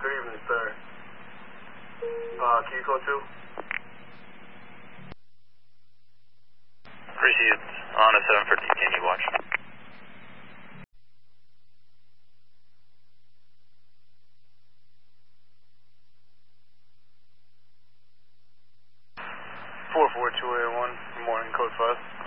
Good evening, sir. Can you code 2? Received on a 750, can you watch? 44281, good morning, code 5.